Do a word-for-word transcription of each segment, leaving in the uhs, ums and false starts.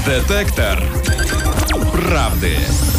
Детектор правды.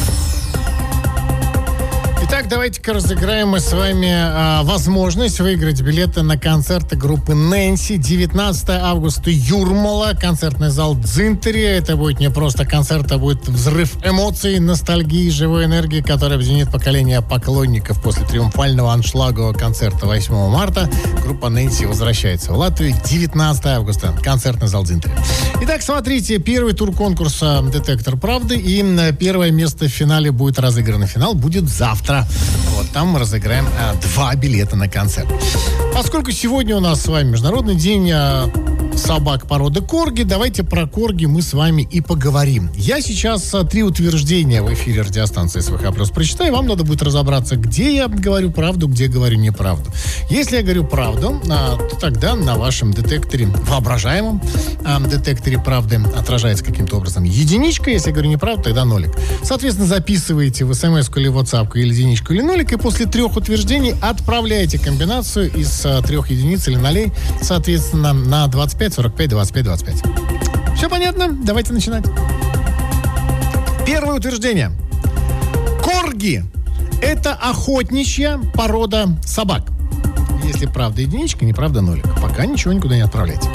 Итак, давайте-ка разыграем мы с вами а, возможность выиграть билеты на концерты группы Нэнси. девятнадцатого августа, Юрмала, концертный зал Дзинтери. Это будет не просто концерт, а будет взрыв эмоций, ностальгии, живой энергии, которая объединит поколение поклонников после триумфального аншлагового концерта восьмого марта. Группа Нэнси возвращается в Латвию. девятнадцатого августа, концертный зал Дзинтери. Итак, смотрите, первый тур конкурса «Детектор правды», и первое место в финале будет разыграно. Финал будет завтра. Вот там мы разыграем а, два билета на концерт. Поскольку сегодня у нас с вами Международный день а, собак породы корги, давайте про корги мы с вами и поговорим. Я сейчас а, три утверждения в эфире радиостанции СВХ Плюс прочитаю. Вам надо будет разобраться, где я говорю правду, где говорю неправду. Если я говорю правду, а, то тогда на вашем детекторе, воображаемом а, детекторе правды, отражается каким-то образом единичка. Если я говорю неправду, тогда нолик. Соответственно, записываете в смс-ку или в WhatsApp или единичку или нолик, и после трех утверждений отправляете комбинацию из а, трех единиц или нолей, соответственно, на двадцать пять, сорок пять, двадцать пять, двадцать пять. Все понятно? Давайте начинать. Первое утверждение. Корги – это охотничья порода собак. Если правда единичка, неправда нолик. Пока ничего никуда не отправляйте.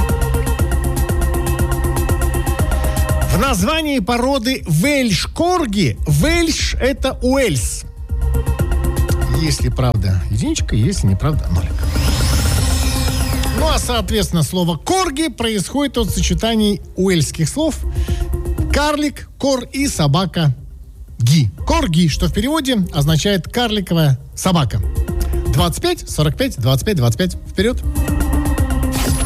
В названии породы вельш-корги вельш – это Уэльс. Если правда единичка, если неправда нолик. Ну, а, соответственно, слово «корги» происходит от сочетаний уэльских слов «карлик», «кор» и «собака» «ги». «Корги», что в переводе означает «карликовая собака». двадцать пять, сорок пять, двадцать пять, двадцать пять. Вперед!